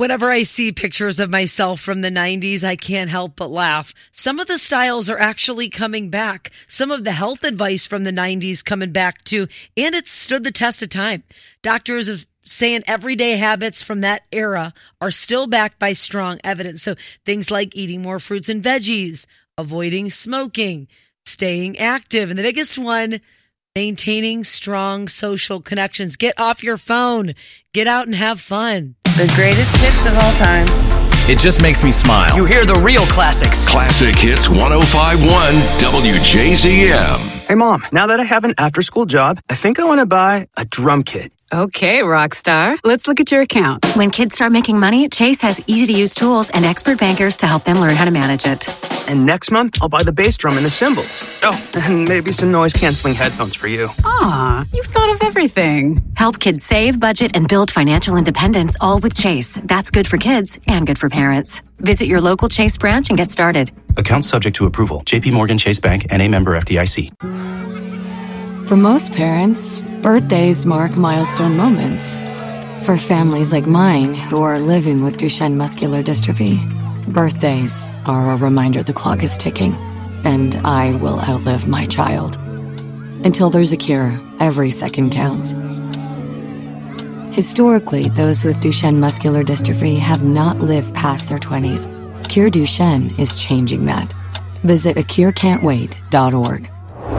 Whenever I see pictures of myself from the 90s, I can't help but laugh. Some of the styles are actually coming back. Some of the health advice from the 90s coming back too, and it's stood the test of time. Doctors have saying everyday habits from that era are still backed by strong evidence. So things like eating more fruits and veggies, avoiding smoking, staying active, and the biggest one, maintaining strong social connections. Get off your phone. Get out and have fun. The greatest hits of all time. It just makes me smile. You hear the real classics. Classic Hits 105.1 WJZM. Hey, Mom, now that I have an after-school job, I think I want to buy a drum kit. Okay, Rockstar. Let's look at your account. When kids start making money, Chase has easy-to-use tools and expert bankers to help them learn how to manage it. And next month, I'll buy the bass drum and the cymbals. Oh, and maybe some noise-canceling headphones for you. Aw, you've thought of everything. Help kids save, budget, and build financial independence, all with Chase. That's good for kids and good for parents. Visit your local Chase branch and get started. Account subject to approval. JP Morgan Chase Bank, N.A. member FDIC. For most parents, birthdays mark milestone moments. For families like mine who are living with Duchenne muscular dystrophy, birthdays are a reminder the clock is ticking, and I will outlive my child. Until there's a cure, every second counts. Historically, those with Duchenne muscular dystrophy have not lived past their 20s. Cure Duchenne is changing that. Visit acurecan'twait.org.